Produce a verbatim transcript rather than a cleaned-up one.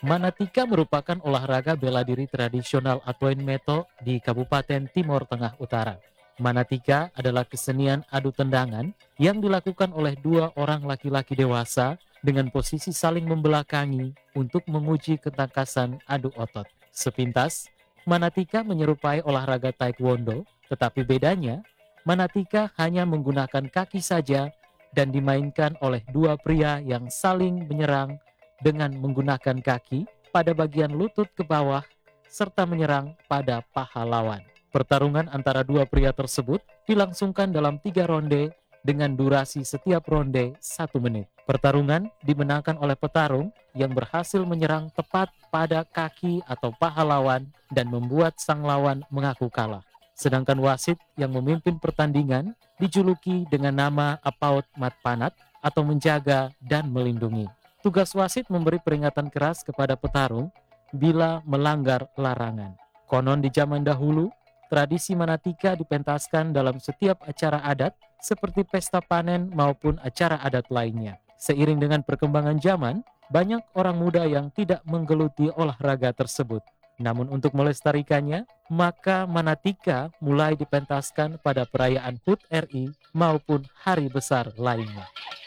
Manatika merupakan olahraga bela diri tradisional Atoen Meto di Kabupaten Timor Tengah Utara. Manatika adalah kesenian adu tendangan yang dilakukan oleh dua orang laki-laki dewasa dengan posisi saling membelakangi untuk menguji ketangkasan adu otot. Sepintas, Manatika menyerupai olahraga Taekwondo, tetapi bedanya, Manatika hanya menggunakan kaki saja dan dimainkan oleh dua pria yang saling menyerang dengan menggunakan kaki pada bagian lutut ke bawah serta menyerang pada paha lawan. Pertarungan antara dua pria tersebut dilangsungkan dalam tiga ronde dengan durasi setiap ronde satu menit. Pertarungan dimenangkan oleh petarung yang berhasil menyerang tepat pada kaki atau paha lawan dan membuat sang lawan mengaku kalah. Sedangkan wasit yang memimpin pertandingan dijuluki dengan nama Apaut Matpanat atau menjaga dan melindungi. Tugas wasit memberi peringatan keras kepada petarung bila melanggar larangan. Konon di zaman dahulu, tradisi Manatika dipentaskan dalam setiap acara adat seperti pesta panen maupun acara adat lainnya. Seiring dengan perkembangan zaman, banyak orang muda yang tidak menggeluti olahraga tersebut. Namun untuk melestarikannya, maka Manatika mulai dipentaskan pada perayaan H U T R I maupun hari besar lainnya.